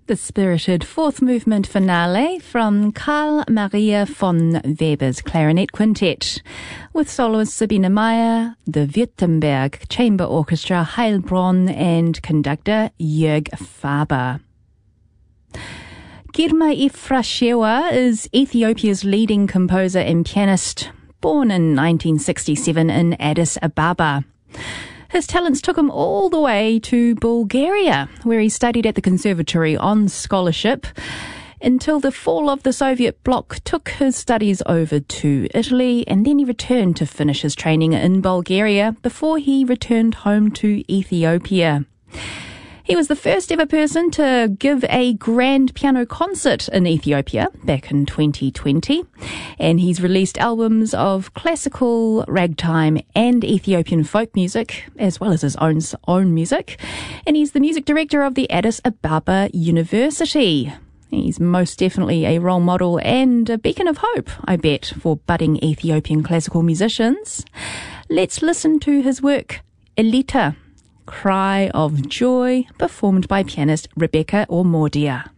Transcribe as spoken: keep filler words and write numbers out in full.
The spirited fourth movement finale from Carl Maria von Weber's Clarinet Quintet, with soloist Sabine Meyer, the Württemberg Chamber Orchestra Heilbronn, and conductor Jörg Faber. Girma Efrashewa is Ethiopia's leading composer and pianist, born in nineteen sixty-seven in Addis Ababa. His talents took him all the way to Bulgaria, where he studied at the conservatory on scholarship until the fall of the Soviet bloc took his studies over to Italy, and then he returned to finish his training in Bulgaria before he returned home to Ethiopia. He was the first ever person to give a grand piano concert in Ethiopia back in twenty twenty, and he's released albums of classical, ragtime and Ethiopian folk music, as well as his own, own music, and he's the music director of the Addis Ababa University. He's most definitely a role model and a beacon of hope, I bet, for budding Ethiopian classical musicians. Let's listen to his work, Elita, Cry of Joy, performed by pianist Rebecca Ormodia.